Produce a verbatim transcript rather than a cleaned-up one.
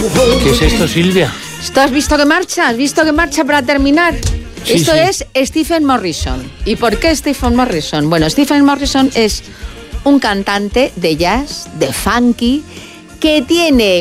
¿Qué es esto, Silvia? ¿Esto has visto que marcha? ¿Has visto que marcha para terminar? Sí, Esto sí. es Stephen Morrison. ¿Y por qué Stephen Morrison? Bueno, Stephen Morrison es un cantante de jazz, de funky, que tiene